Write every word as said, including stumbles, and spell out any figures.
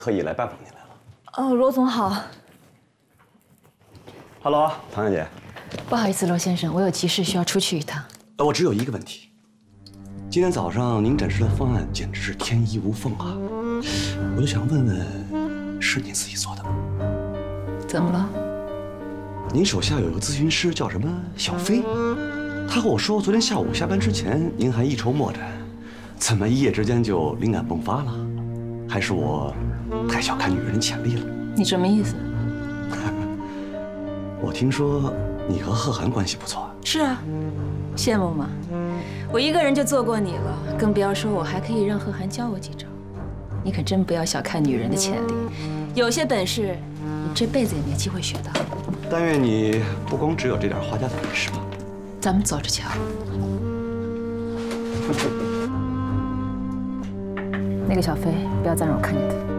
特意来拜访您来了。 哦，罗总好。 Hello， 唐小姐。 不好意思，罗先生，我有急事需要出去一趟。 呃，我只有一个问题。今天早上您展示的方案简直是天衣无缝啊！我就想问问，是您自己做的吗？ 怎么了？ 您手下有一个咨询师叫什么小飞，他和我说，昨天下午下班之前您还一筹莫展，怎么一夜之间就灵感迸发了？还是我太小看女人潜力了？ 你什么意思？ 我听说你和贺涵关系不错。 是啊，羡慕吗？我一个人就做过你了，更不要说我还可以让贺涵教我几招。你可真不要小看女人的潜力，有些本事你这辈子也没机会学到。 但愿你不光只有这点画家的本事吧。 咱们走着瞧。那个小飞，不要再让我看见他。